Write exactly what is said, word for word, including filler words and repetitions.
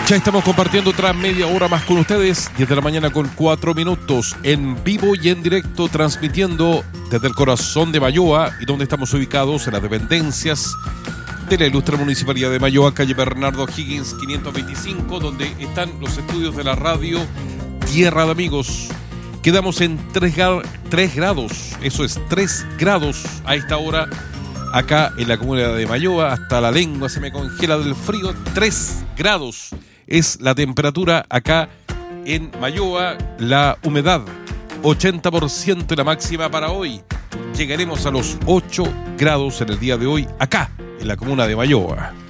Ya estamos compartiendo otra media hora más con ustedes, diez de la mañana con cuatro minutos, en vivo y en directo, transmitiendo desde el corazón de Mayoa y donde estamos ubicados en las dependencias de la ilustre Municipalidad de Mayoa, calle Bernardo Higgins quinientos veinticinco, donde están los estudios de la radio Tierra de Amigos. Quedamos en tres grados, eso es tres grados a esta hora, acá en la comuna de Mayoa. Hasta la lengua se me congela del frío. Tres grados es la temperatura acá en Mayoa. La humedad ochenta por ciento, la máxima para hoy. Llegaremos a los ocho grados en el día de hoy acá en la comuna de Mayoa.